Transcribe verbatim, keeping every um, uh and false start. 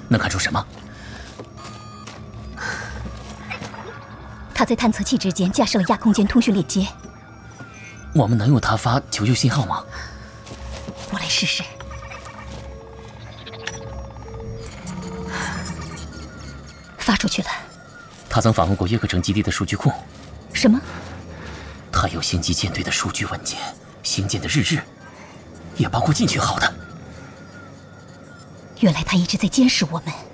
能看出什么？ 他在探测器之间架设了亚空间通讯链接。 我们能用它发求救信号吗？ 我来试试。发出去了。 他曾访问过约克城基地的数据库。 什么？ 他有星际舰队的数据文件、星舰的日志，也包括进取号的。 原来他一直在监视我们。